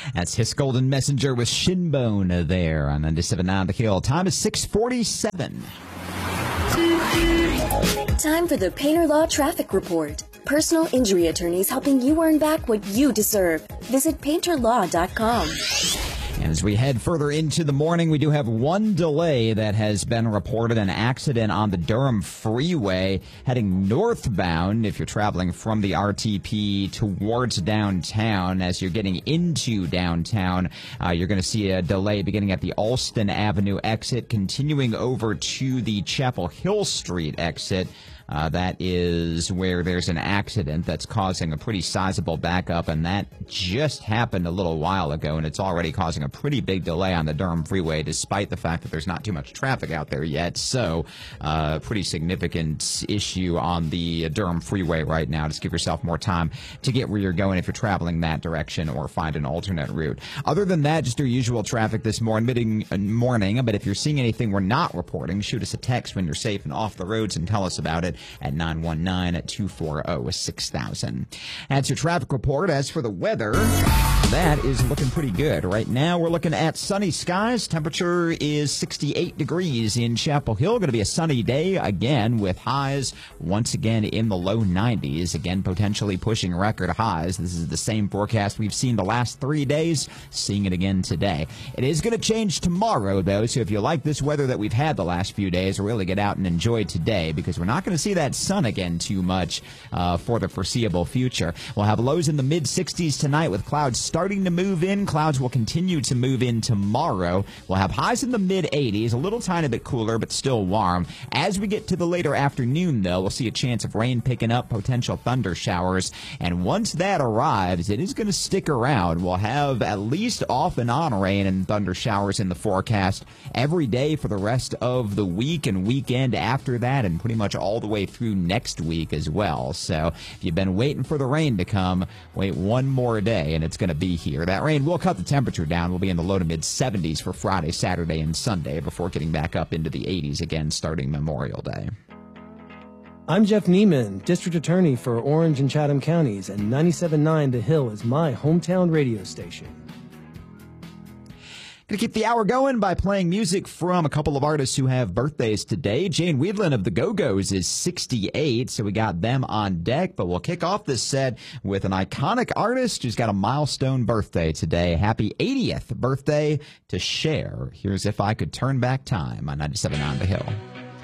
That's His Golden Messenger with Shinbone there on 97.9 The Hill. Time is 6:47. Time for the Painter Law Traffic Report. Personal injury attorneys helping you earn back what you deserve. Visit painterlaw.com. And as we head further into the morning, we do have one delay that has been reported, an accident on the Durham Freeway heading northbound if you're traveling from the RTP towards downtown. As you're getting into downtown, you're going to see a delay beginning at the Alston Avenue exit, continuing over to the Chapel Hill Street exit. That is where there's an accident that's causing a pretty sizable backup, and that just happened a little while ago, and it's already causing a pretty big delay on the Durham Freeway, despite the fact that there's not too much traffic out there yet. So, pretty significant issue on the Durham Freeway right now. Just give yourself more time to get where you're going if you're traveling that direction or find an alternate route. Other than that, just your usual traffic this morning. But if you're seeing anything we're not reporting, shoot us a text when you're safe and off the roads and tell us about it at 919-240-6000. That's your traffic report. As for the weather, that is looking pretty good. Right now, we're looking at sunny skies. Temperature is 68 degrees in Chapel Hill. Going to be a sunny day again with highs once again in the low 90s. Again, potentially pushing record highs. This is the same forecast we've seen the last 3 days. Seeing it again today. It is going to change tomorrow, though. So if you like this weather that we've had the last few days, really get out and enjoy today, because we're not going to see that sun again too much for the foreseeable future. We'll have lows in the mid-60s tonight with clouds starting to move in. Clouds will continue to move in tomorrow. We'll have highs in the mid-80s, a little tiny bit cooler, but still warm. As we get to the later afternoon, though, we'll see a chance of rain picking up, potential thunder showers. And once that arrives, it is going to stick around. We'll have at least off and on rain and thunder showers in the forecast every day for the rest of the week and weekend after that, and pretty much all the way through next week as well. So if you've been waiting for the rain to come, wait one more day and it's going to be here. That rain will cut the temperature down. We'll be in the low to mid 70s for Friday, Saturday, and Sunday before getting back up into the 80s again starting Memorial Day. I'm Jeff Neiman, District Attorney for Orange and Chatham Counties, and 97.9 The Hill is my hometown radio station. Going to keep the hour going by playing music from a couple of artists who have birthdays today. Jane Wiedlin of the Go-Go's is 68, so we got them on deck. But we'll kick off this set with an iconic artist who's got a milestone birthday today. Happy 80th birthday to Cher. Here's If I Could Turn Back Time on 97.9 The Hill.